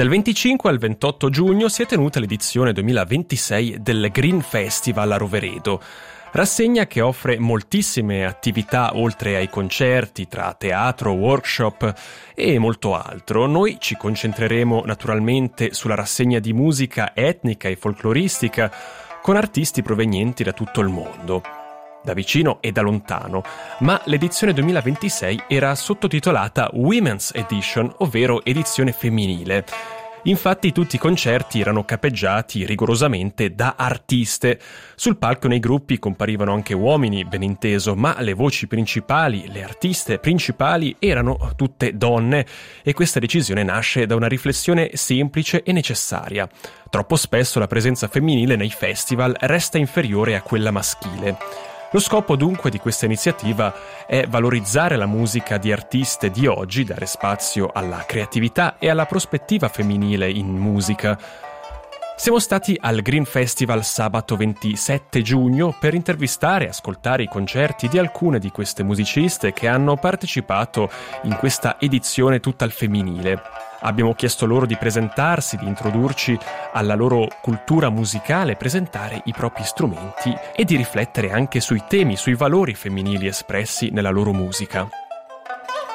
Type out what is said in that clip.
Dal 25 al 28 giugno si è tenuta l'edizione 2026 del Green Festival a Roveredo, rassegna che offre moltissime attività oltre ai concerti tra teatro, workshop e molto altro. Noi ci concentreremo naturalmente sulla rassegna di musica etnica e folcloristica con artisti provenienti da tutto il mondo, da vicino e da lontano, ma l'edizione 2026 era sottotitolata Women's Edition, ovvero edizione femminile. Infatti tutti i concerti erano capeggiati rigorosamente da artiste. Sul palco nei gruppi comparivano anche uomini, ben inteso, ma le voci principali, le artiste principali erano tutte donne e questa decisione nasce da una riflessione semplice e necessaria. Troppo spesso la presenza femminile nei festival resta inferiore a quella maschile. Lo scopo dunque di questa iniziativa è valorizzare la musica di artiste di oggi, dare spazio alla creatività e alla prospettiva femminile in musica. Siamo stati al Green Festival sabato 27 giugno per intervistare e ascoltare i concerti di alcune di queste musiciste che hanno partecipato in questa edizione tutta al femminile. Abbiamo chiesto loro di presentarsi, di introdurci alla loro cultura musicale, presentare i propri strumenti e di riflettere anche sui temi, sui valori femminili espressi nella loro musica.